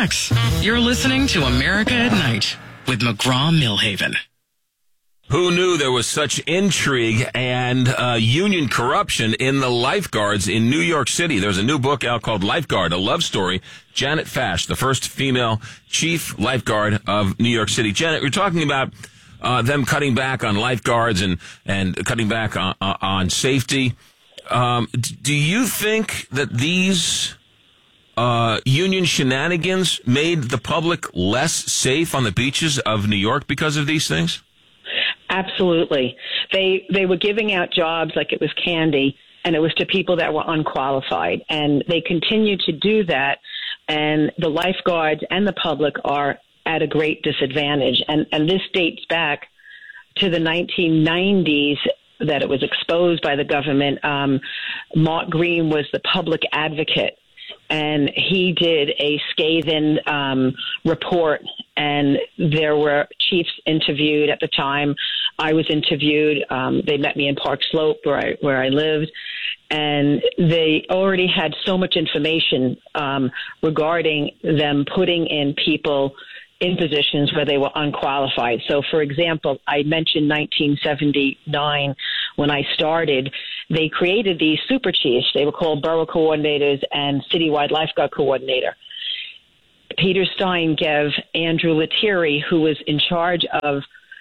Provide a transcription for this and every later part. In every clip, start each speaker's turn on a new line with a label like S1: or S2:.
S1: Relax. You're listening to America at Night with McGraw-Milhaven.
S2: Who knew there was such intrigue and union corruption in the lifeguards in New York City? There's a new book out called Lifeguard, a love story. Janet Fash, the first female chief lifeguard of New York City. Janet, you're talking about them cutting back on lifeguards and cutting back on safety. Do you think that these union shenanigans made the public less safe on the beaches of New York because of these things?
S3: Absolutely. They were giving out jobs like it was candy, and it was to people that were unqualified. And they continue to do that, and the lifeguards and the public are at a great disadvantage. And this dates back to the 1990s that it was exposed by the government. Mark Green was the public advocate, and he did a scathing report, and there were chiefs interviewed at the time. I was interviewed. They met me in Park Slope where I lived, and they already had so much information regarding them putting in people in positions where they were unqualified. So, for example, I mentioned 1979 when I started. They created these super chiefs. They were called borough coordinators and citywide lifeguard coordinator. Peter Stein gave Andrew Lettieri, who was in charge of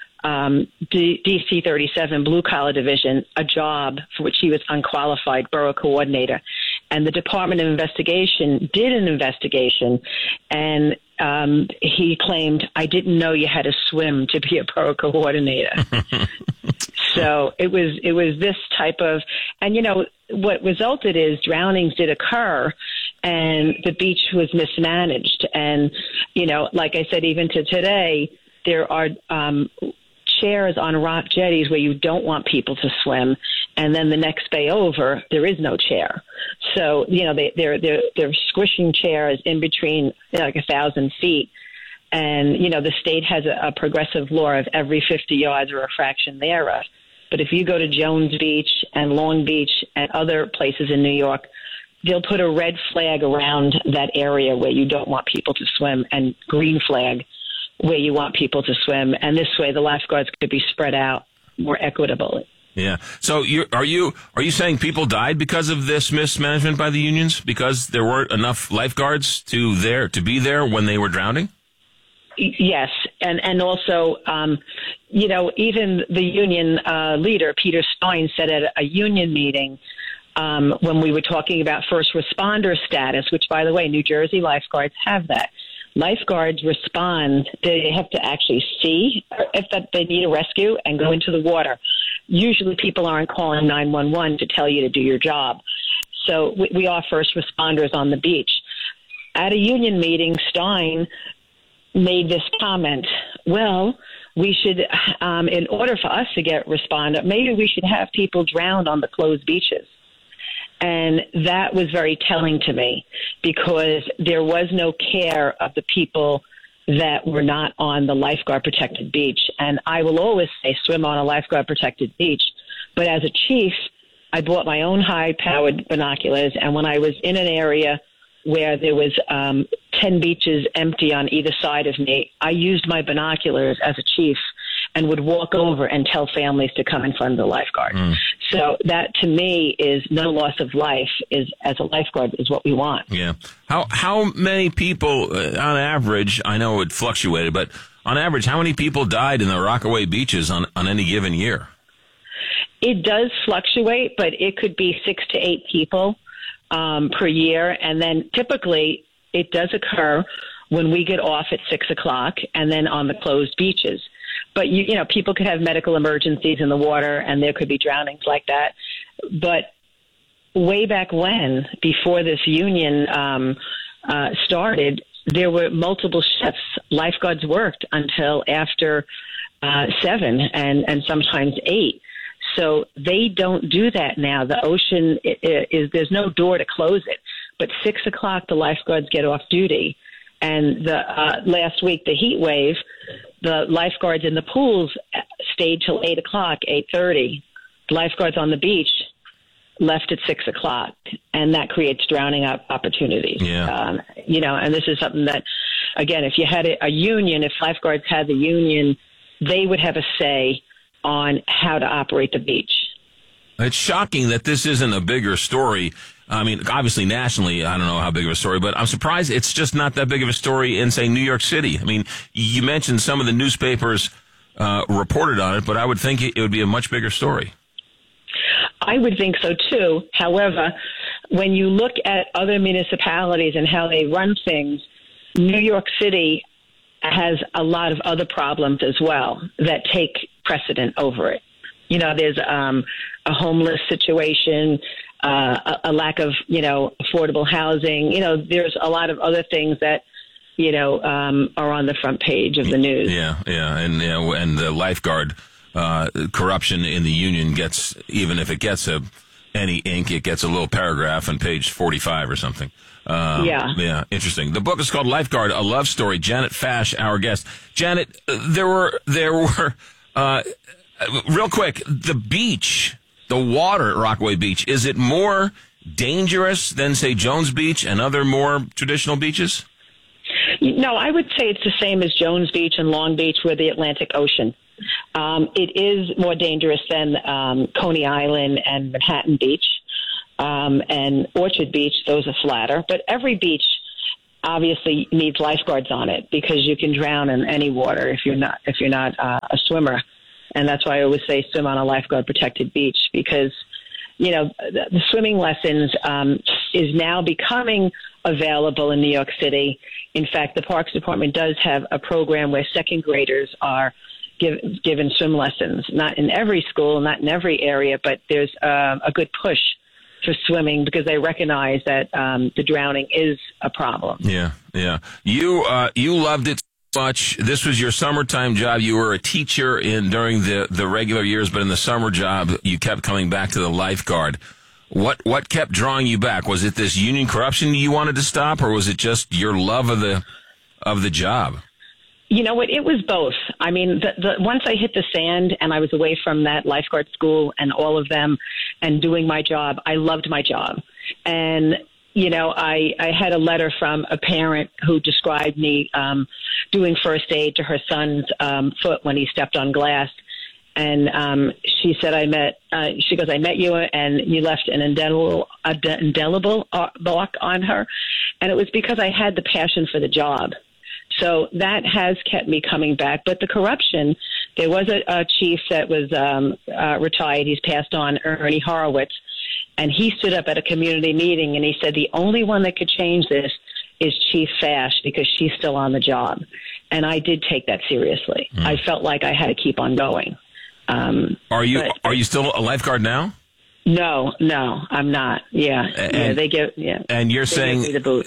S3: DC 37 blue collar division, a job for which he was unqualified, borough coordinator. And the Department of Investigation did an investigation, and he claimed, I didn't know you had to swim to be a borough coordinator. So it was this type of, and what resulted is drownings did occur, and the beach was mismanaged. And, like I said, even to today, there are chairs on rock jetties where you don't want people to swim, and then the next bay over, there is no chair. So, they're squishing chairs in between like 1,000 feet. And, the state has a progressive law of every 50 yards or a fraction thereof. But if you go to Jones Beach and Long Beach and other places in New York, they'll put a red flag around that area where you don't want people to swim, and green flag where you want people to swim. And this way the lifeguards could be spread out more equitably.
S2: Yeah. So are you saying people died because of this mismanagement by the unions, because there weren't enough lifeguards to be there when they were drowning?
S3: Yes. And also, even the union leader, Peter Stein, said at a union meeting when we were talking about first responder status, which, by the way, New Jersey lifeguards have that. Lifeguards respond. They have to actually see if that they need a rescue and go into the water. Usually people aren't calling 911 to tell you to do your job. So we are first responders on the beach. At a union meeting, Stein made this comment, well, we should, in order for us to get responder, maybe we should have people drowned on the closed beaches. And that was very telling to me, because there was no care of the people that were not on the lifeguard protected beach. And I will always say swim on a lifeguard protected beach. But as a chief, I bought my own high powered binoculars. And when I was in an area where there was 10 beaches empty on either side of me, I used my binoculars as a chief and would walk over and tell families to come in front of the lifeguard. So that, to me, is no loss of life, is as a lifeguard, is what we want.
S2: Yeah. How many people, on average, I know it fluctuated, but on average, how many people died in the Rockaway beaches on any given year?
S3: It does fluctuate, but it could be 6 to 8 people per year. And then typically it does occur when we get off at 6 o'clock and then on the closed beaches. But, people could have medical emergencies in the water, and there could be drownings like that. But way back when, before this union started, there were multiple shifts. Lifeguards worked until after 7 and sometimes 8. So they don't do that now. The ocean there's no door to close it. But 6 o'clock, the lifeguards get off duty. And last week, the heat wave, the lifeguards in the pools stayed till 8 o'clock, 8:30. Lifeguards on the beach left at 6 o'clock, and that creates drowning opportunities.
S2: Yeah.
S3: And this is something that again, if you had a union, if lifeguards had the union, they would have a say on how to operate the beach.
S2: It's shocking that this isn't a bigger story. I mean, obviously nationally, I don't know how big of a story, but I'm surprised it's just not that big of a story in, say, New York City. I mean, you mentioned some of the newspapers reported on it, but I would think it would be a much bigger story.
S3: I would think so, too. However, when you look at other municipalities and how they run things, New York City has a lot of other problems as well that take precedent over it. You know, there's a homeless situation, a lack of, affordable housing. You know, there's a lot of other things that, are on the front page of the news.
S2: Yeah. And the lifeguard corruption in the union gets, even if it gets any ink, it gets a little paragraph on page 45 or something. Yeah, interesting. The book is called Lifeguard, A Love Story. Janet Fash, our guest. Janet, there were real quick, the beach, the water at Rockaway Beach, is it more dangerous than, say, Jones Beach and other more traditional beaches?
S3: No, I would say it's the same as Jones Beach and Long Beach with the Atlantic Ocean. It is more dangerous than Coney Island and Manhattan Beach and Orchard Beach. Those are flatter. But every beach obviously needs lifeguards on it because you can drown in any water if you're not a swimmer. And that's why I always say swim on a lifeguard protected beach because, the swimming lessons is now becoming available in New York City. In fact, the Parks Department does have a program where second graders are given swim lessons, not in every school, not in every area, but there's a good push for swimming because they recognize that the drowning is a problem. Yeah.
S2: You loved it so much. This was your summertime job. You were a teacher during the regular years, but in the summer job, you kept coming back to the lifeguard. What kept drawing you back? Was it this union corruption you wanted to stop, or was it just your love of the job?
S3: You know what? It was both. I mean, once I hit the sand and I was away from that lifeguard school and all of them and doing my job, I loved my job. And, I had a letter from a parent who described me doing first aid to her son's foot when he stepped on glass. And she said, I met you and you left an indelible mark on her. And it was because I had the passion for the job. So that has kept me coming back. But the corruption, there was a chief that was retired. He's passed on, Ernie Horowitz. And he stood up at a community meeting and he said, the only one that could change this is Chief Fash because she's still on the job. And I did take that seriously. I felt like I had to keep on going.
S2: Are you still a lifeguard now?
S3: No, I'm not. And
S2: you're saying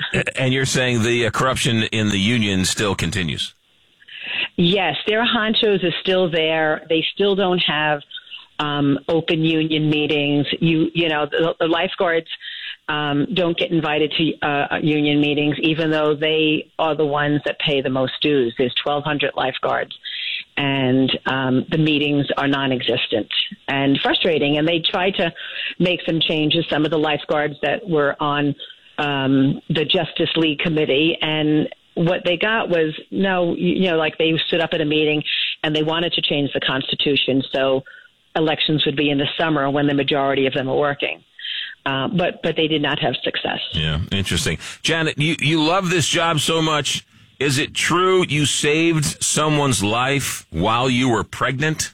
S2: the corruption in the union still continues.
S3: Yes, their honchos are still there. They still don't have open union meetings. The lifeguards don't get invited to union meetings, even though they are the ones that pay the most dues. There's 1,200 lifeguards. And the meetings are non-existent and frustrating. And they tried to make some changes. Some of the lifeguards that were on the Justice League committee, and what they got was like they stood up at a meeting and they wanted to change the Constitution so elections would be in the summer when the majority of them are working. But they did not have success. Yeah,
S2: interesting. Janet, you love this job so much. Is it true you saved someone's life while you were pregnant?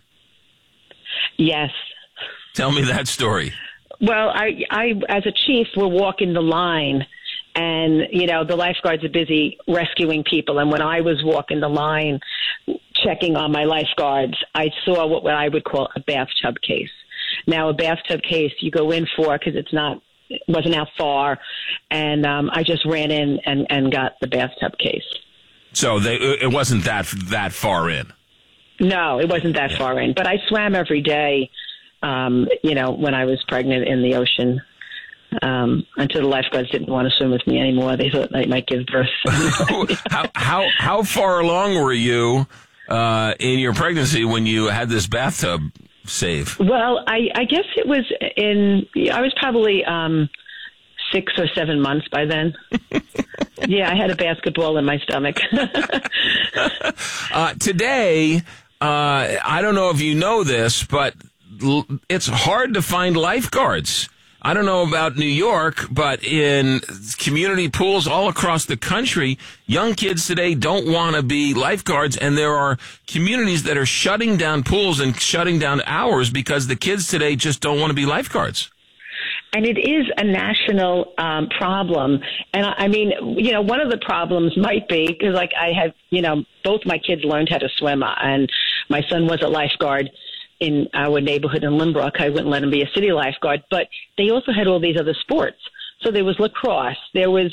S3: Yes.
S2: Tell me that story.
S3: Well, I as a chief, we're walking the line, and, the lifeguards are busy rescuing people. And when I was walking the line, checking on my lifeguards, I saw what I would call a bathtub case. Now, a bathtub case you go in for because it wasn't out far, and I just ran in and got the bathtub case.
S2: So it wasn't that far in?
S3: No, it wasn't that far in. But I swam every day, when I was pregnant in the ocean, until the lifeguards didn't want to swim with me anymore. They thought I might give birth.
S2: How far along were you in your pregnancy when you had this bathtub save?
S3: Well, I guess it was I was probably 6 or 7 months by then. Yeah, I had a basketball in my stomach.
S2: Today, I don't know if you know this, but it's hard to find lifeguards. I don't know about New York, but in community pools all across the country, young kids today don't want to be lifeguards, and there are communities that are shutting down pools and shutting down hours because the kids today just don't want to be lifeguards.
S3: And it is a national problem. And I mean, one of the problems might be because, like, I have, both my kids learned how to swim, and my son was a lifeguard in our neighborhood in Limbrook. I wouldn't let him be a city lifeguard, but they also had all these other sports. So there was lacrosse, there was,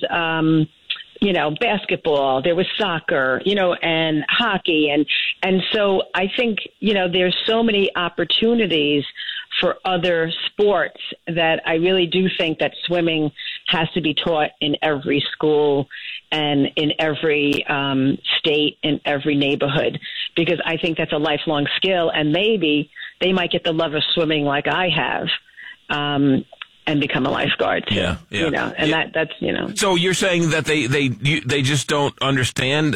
S3: basketball, there was soccer, and hockey. And so I think, there's so many opportunities for other sports that I really do think that swimming has to be taught in every school and in every state, in every neighborhood, because I think that's a lifelong skill, and maybe they might get the love of swimming like I have, and become a lifeguard too.
S2: Yeah.
S3: That's.
S2: So you're saying that they just don't understand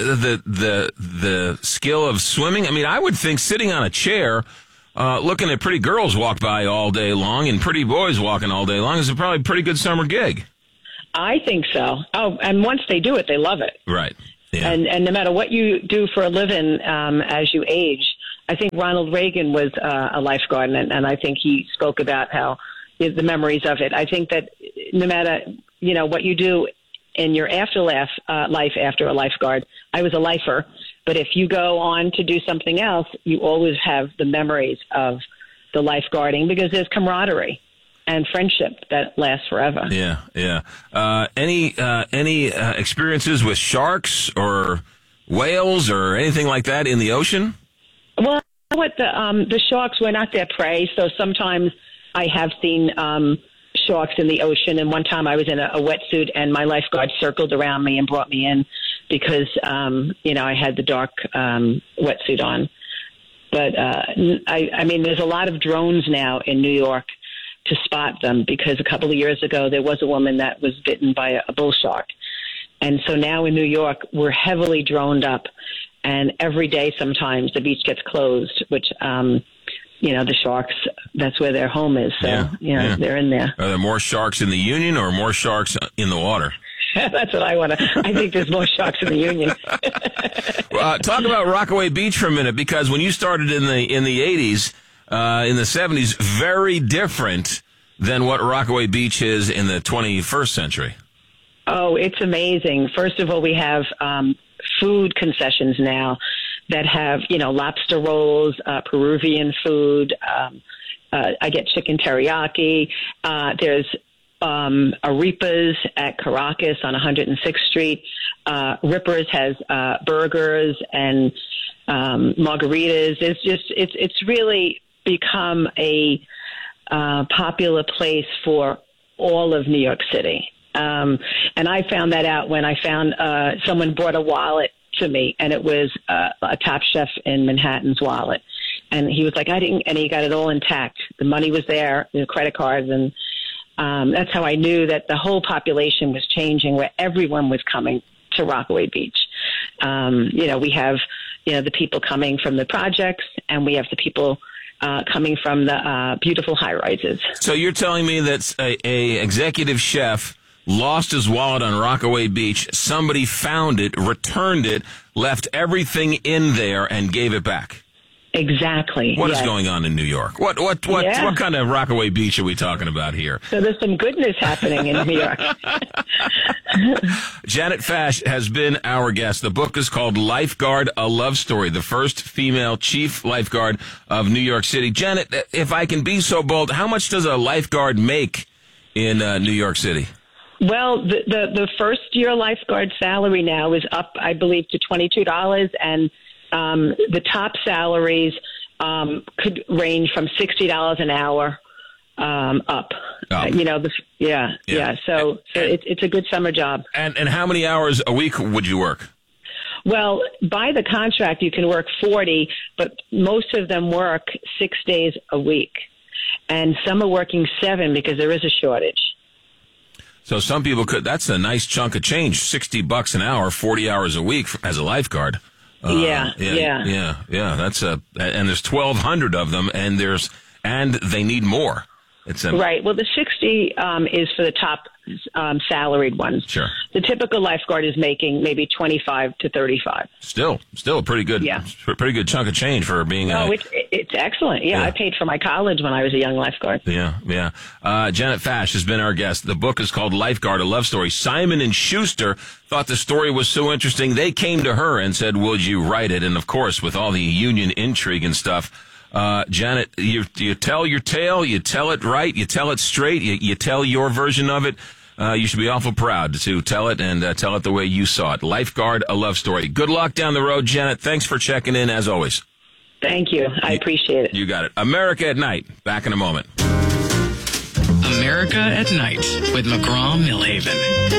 S2: the skill of swimming? I mean, I would think sitting on a chair, looking at pretty girls walk by all day long and pretty boys walking all day long is probably a pretty good summer gig.
S3: I think so. Oh, and once they do it, they love it.
S2: Right. Yeah.
S3: And no matter what you do for a living as you age, I think Ronald Reagan was a lifeguard, and I think he spoke about how the memories of it. I think that no matter, what you do in your afterlife, life after a lifeguard, I was a lifer, but if you go on to do something else, you always have the memories of the lifeguarding because there's camaraderie and friendship that lasts forever.
S2: Yeah, yeah. Any experiences with sharks or whales or anything like that in the ocean?
S3: Well, the sharks were not their prey, so sometimes I have seen sharks in the ocean. And one time I was in a wetsuit, and my lifeguard circled around me and brought me in because I had the dark wetsuit on. But I mean, there's a lot of drones now in New York to spot them, because a couple of years ago there was a woman that was bitten by a bull shark. And so now in New York, we're heavily droned up, and every day sometimes the beach gets closed, which, the sharks, that's where their home is. So, they're in there.
S2: Are there more sharks in the Union or more sharks in the water?
S3: That's what I think there's more sharks in the Union.
S2: Talk about Rockaway Beach for a minute, because when you started in the 80s, in the 70s, very different than what Rockaway Beach is in the 21st century.
S3: Oh, it's amazing. First of all, we have food concessions now that have, lobster rolls, Peruvian food. I get chicken teriyaki. There's Arepas at Caracas on 106th Street. Rippers has burgers and margaritas. It's really become a popular place for all of New York City. And I found that out when I found someone brought a wallet to me, and it was a Top Chef in Manhattan's wallet. And he was like, and he got it all intact. The money was there, the credit cards, and that's how I knew that the whole population was changing, where everyone was coming to Rockaway Beach. We have, the people coming from the projects, and we have the people coming from the beautiful high-rises.
S2: So you're telling me that a executive chef lost his wallet on Rockaway Beach, somebody found it, returned it, left everything in there, and gave it back?
S3: Exactly.
S2: What is going on in New York? What kind of Rockaway Beach are we talking about here?
S3: So there's some goodness happening in New York.
S2: Janet Fash has been our guest. The book is called Lifeguard, A Love Story, the first female chief lifeguard of New York City. Janet, if I can be so bold, how much does a lifeguard make in New York City?
S3: Well, the first year lifeguard salary now is up, I believe, to $22, and the top salaries could range from $60 an hour up. So it's a good summer job.
S2: And how many hours a week would you work?
S3: Well, by the contract, you can work 40, but most of them work 6 days a week, and some are working 7 because there is a shortage.
S2: So some people that's a nice chunk of change, $60 an hour, 40 hours a week as a lifeguard.
S3: Yeah.
S2: That's and there's 1,200 of them, and they need more.
S3: Right. Well, the 60 is for the top salaried ones.
S2: Sure.
S3: The typical lifeguard is making maybe 25 to 35.
S2: Still a pretty good chunk of change for being.
S3: It's excellent. Yeah, I paid for my college when I was a young lifeguard.
S2: Yeah. Janet Fash has been our guest. The book is called Lifeguard: A Love Story. Simon & Schuster thought the story was so interesting, they came to her and said, "Would you write it?" And of course, with all the union intrigue and stuff. Janet, you tell your tale, you tell it right, you tell it straight, you tell your version of it. You should be awful proud to tell it and tell it the way you saw it. Lifeguard: A Love Story. Good luck down the road, Janet. Thanks for checking in, as always.
S3: Thank you. I appreciate it.
S2: You got it. America at Night. Back in a moment.
S1: America at Night with McGraw-Milhaven.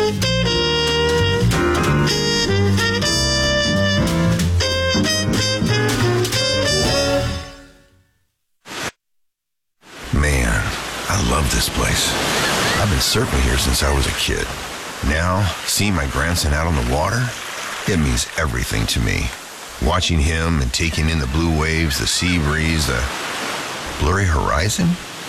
S4: Man, I love this place. I've been surfing here since I was a kid. Now, seeing my grandson out on the water, it means everything to me. Watching him and taking in the blue waves, the sea breeze, the blurry horizon.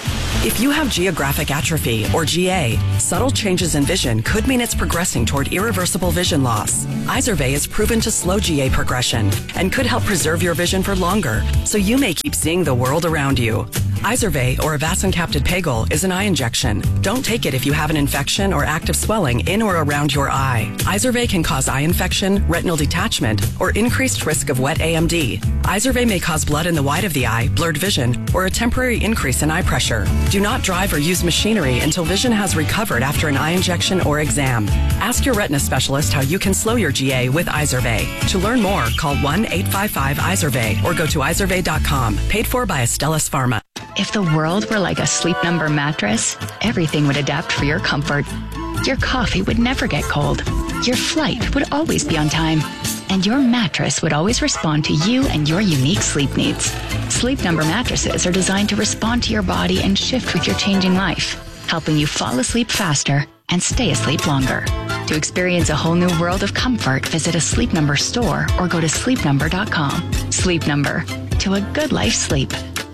S5: If you have geographic atrophy, or GA, subtle changes in vision could mean it's progressing toward irreversible vision loss. Izervay is proven to slow GA progression and could help preserve your vision for longer, so you may keep seeing the world around you. Izervay, or avacincaptad pegol, is an eye injection. Don't take it if you have an infection or active swelling in or around your eye. Izervay can cause eye infection, retinal detachment, or increased risk of wet AMD. Izervay may cause blood in the white of the eye, blurred vision, or a temporary increase in eye pressure. Do not drive or use machinery until vision has recovered after an eye injection or exam. Ask your retina specialist how you can slow your GA with Izervay. To learn more, call 1-855-IZERVAY or go to izervay.com. Paid for by Astellas Pharma.
S6: If the world were like a Sleep Number mattress, everything would adapt for your comfort. Your coffee would never get cold. Your flight would always be on time. And your mattress would always respond to you and your unique sleep needs. Sleep Number mattresses are designed to respond to your body and shift with your changing life, helping you fall asleep faster and stay asleep longer. To experience a whole new world of comfort, visit a Sleep Number store or go to sleepnumber.com. Sleep Number. To a good life sleep.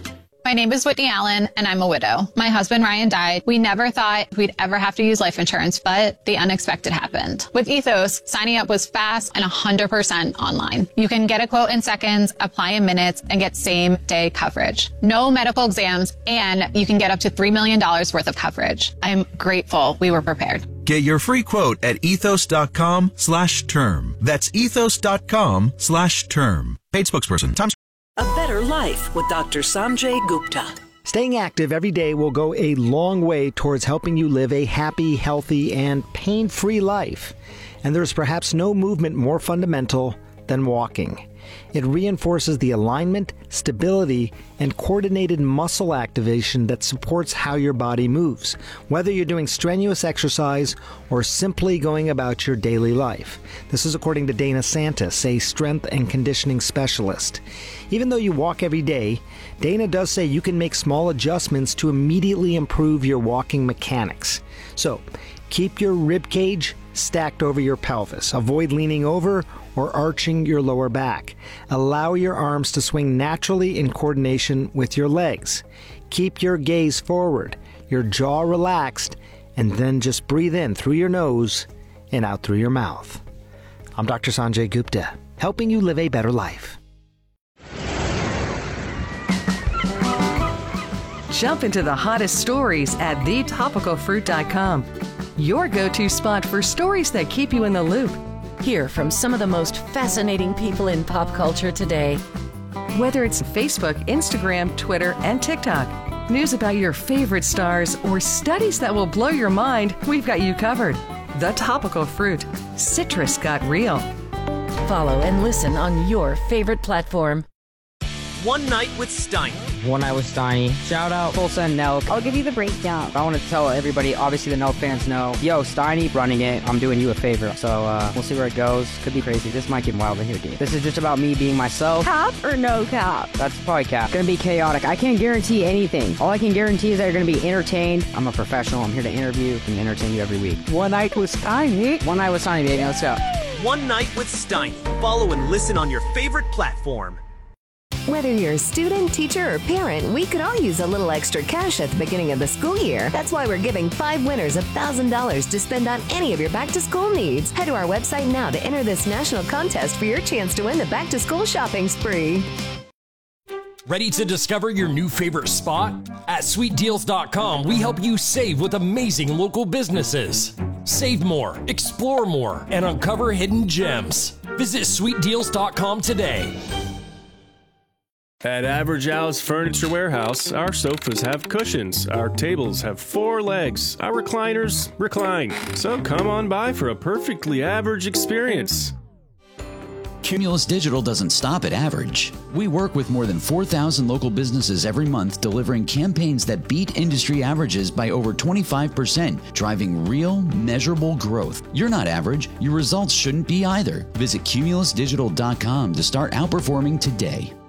S7: My name is Whitney Allen, and I'm a widow. My husband, Ryan, died. We never thought we'd ever have to use life insurance, but the unexpected happened. With Ethos, signing up was fast and 100% online. You can get a quote in seconds, apply in minutes, and get same-day coverage. No medical exams, and you can get up to $3 million worth of coverage. I'm grateful we were prepared.
S8: Get your free quote at ethos.com/term. That's ethos.com/term. Paid spokesperson.
S5: A Better Life with Dr. Sanjay Gupta.
S9: Staying active every day will go a long way towards helping you live a happy, healthy, and pain-free life. And there's perhaps no movement more fundamental than walking. It reinforces the alignment, stability, and coordinated muscle activation that supports how your body moves, whether you're doing strenuous exercise or simply going about your daily life. This is according to Dana Santis, a strength and conditioning specialist. Even though you walk every day, Dana does say you can make small adjustments to immediately improve your walking mechanics. So, keep your rib cage stacked over your pelvis. Avoid leaning over or arching your lower back. Allow your arms to swing naturally in coordination with your legs. Keep your gaze forward, your jaw relaxed, and then just breathe in through your nose and out through your mouth. I'm Dr. Sanjay Gupta, helping you live a better life.
S10: Jump into the hottest stories at thetopicalfruit.com. Your go-to spot for stories that keep you in the loop.
S11: Hear from some of the most fascinating people in pop culture today.
S10: Whether it's Facebook, Instagram, Twitter, and TikTok, news about your favorite stars, or studies that will blow your mind, we've got you covered. The Topical Fruit. Citrus got real.
S11: Follow and listen on your favorite platform.
S12: One Night with Steiner. One Night with Steiny. Shout out Tulsa and Nelk.
S13: I'll give you the breakdown.
S12: I want to tell everybody, obviously the Nelk fans know, yo, Steiny running it, I'm doing you a favor. So we'll see where it goes. Could be crazy. This might get wild in here, dude. This is just about me being myself.
S13: Cap or no cap?
S12: That's probably cap. Gonna be chaotic. I can't guarantee anything. All I can guarantee is that you're gonna be entertained. I'm a professional. I'm here to interview and entertain you every week.
S13: One Night with Steiny.
S12: One Night with Steiny, baby. Let's go.
S14: One Night with Steiny. Follow and listen on your favorite platform.
S15: Whether you're a student, teacher, or parent, we could all use a little extra cash at the beginning of the school year. That's why we're giving 5 winners $1,000 to spend on any of your back-to-school needs. Head to our website now to enter this national contest for your chance to win the back-to-school shopping spree.
S16: Ready to discover your new favorite spot? At SweetDeals.com, we help you save with amazing local businesses. Save more, explore more, and uncover hidden gems. Visit SweetDeals.com today.
S17: At Average Al's Furniture Warehouse, our sofas have cushions, our tables have 4 legs, our recliners recline. So come on by for a perfectly average experience.
S18: Cumulus Digital doesn't stop at average. We work with more than 4,000 local businesses every month, delivering campaigns that beat industry averages by over 25%, driving real, measurable growth. You're not average. Your results shouldn't be either. Visit cumulusdigital.com to start outperforming today.